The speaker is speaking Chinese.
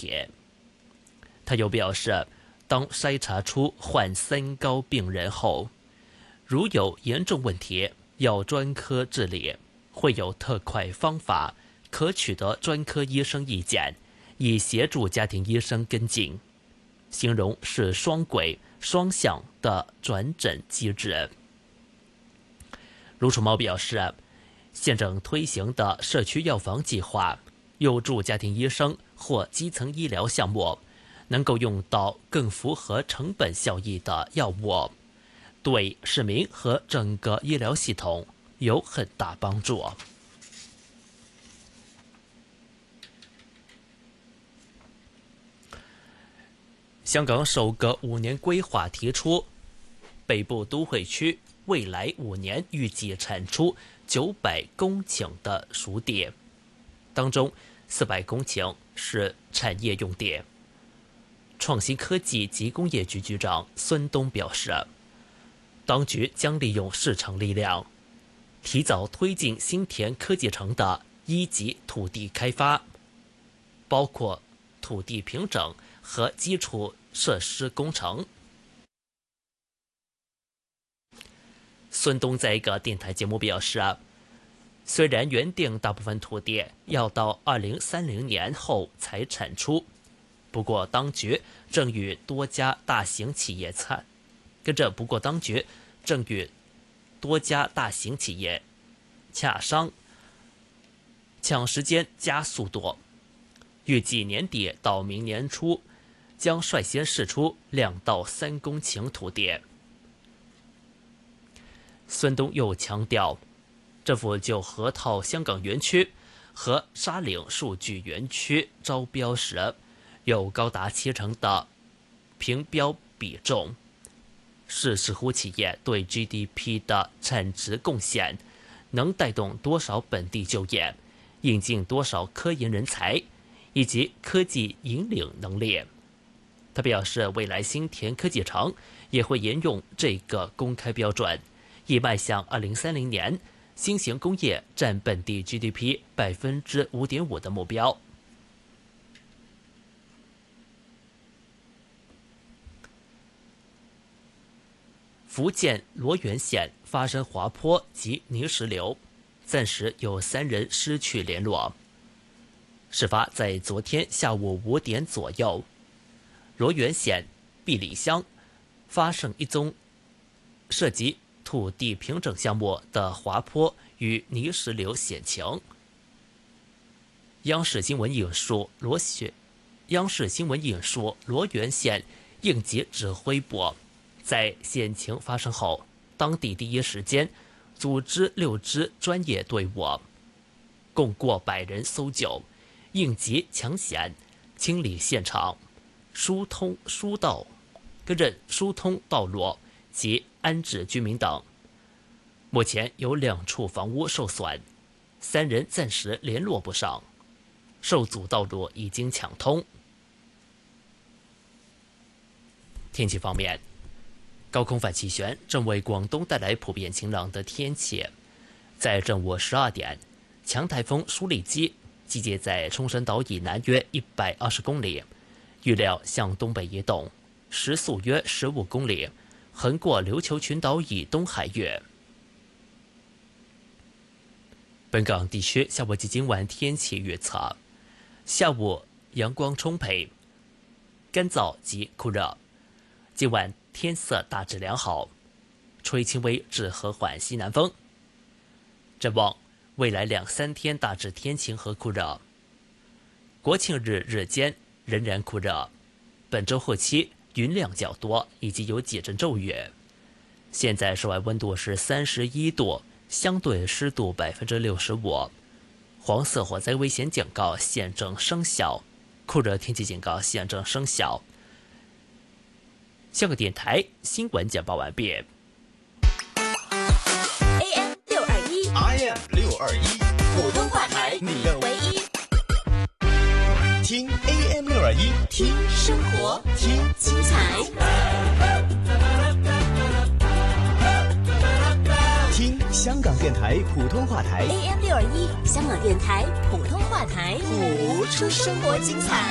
贴。他又表示，当筛查出患三高病人后，如有严重问题要专科治理，会有特快方法可取得专科医生意见，以协助家庭医生跟进，形容是双轨双向的转诊机制。卢楚茂表示，现正推行的社区药房计划有助家庭医生或基层医疗项目能够用到更符合成本效益的药物，对市民和整个医疗系统有很大帮助。香港首个5年规划提出，北部都会区未来5年预计产出900公顷的熟地，当中400公顷是产业用地。创新科技及工业局局长孙东表示，当局将利用市场力量，提早推进新田科技城的1级土地开发，包括土地平整和基础设施工程。孙东在一个电台节目表示，虽然原定大部分土地要到2030年后才产出，不过当局正与多家大型企业洽商，抢时间加速度，预计年底到明年初将率先释出2到3公顷土地。孙东又强调，政府就河套香港园区和沙岭数据园区招标时，有高达70%的评标比重，是视乎企业对 GDP 的产值贡献，能带动多少本地就业，引进多少科研人才，以及科技引领能力。他表示，未来新田科技城也会沿用这个公开标准，以迈向2030年新型工业占本地 GDP 5.5% 的目标。福建罗源县发生滑坡及泥石流，暂时有3人失去联络。事发在昨天下午5点左右，罗源县碧里乡发生一宗涉及土地平整项目的滑坡与泥石流险情。央视新闻引述罗源县应急指挥部在险情发生后，当地第一时间组织6支专业队伍，共过100人搜救，应急抢险，清理现场，疏通道路及安置居民等。目前有2处房屋受损，3人暂时联络不上，受阻道路已经抢通。天气方面，高空反气旋正为广东带来普遍晴朗的天气。在正午12点，强台风舒力基集结在冲绳岛以南约120公里，预料向东北移动，时速约15公里，横过琉球群岛以东海域。本港地区下午及今晚天气预测：下午阳光充沛，干燥及酷热，今晚天色大致良好，吹轻微至和缓西南风。展望未来2、3天大致天晴和酷热，国庆日日间仍然酷热，本周后期云量较多，以及有几阵骤雨。现在室外温度是31度，相对湿度65%，黄色火灾危险警告现正生效，酷热天气警告现正生效。香港电台新闻简报完毕。 AM 621 ，IM 621， 普通话台， 你的唯一。 听 AM 621， 听生活， 听精彩。 听香港电台普通话台 AM 621，香港电台普通话台， 谱出生活精彩。